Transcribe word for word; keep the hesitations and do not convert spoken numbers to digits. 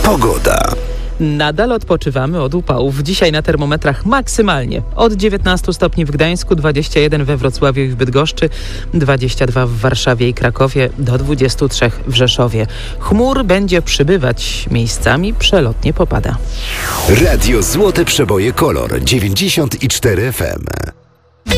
Pogoda. Nadal odpoczywamy od upałów. Dzisiaj na termometrach maksymalnie od dziewiętnastu stopni w Gdańsku, dwadzieścia jeden we Wrocławiu i w Bydgoszczy, dwadzieścia dwa w Warszawie i Krakowie, do dwudziestu trzech w Rzeszowie. Chmur będzie przybywać, miejscami przelotnie popada. Radio Złote Przeboje Kolor dziewięćdziesiąt cztery F M.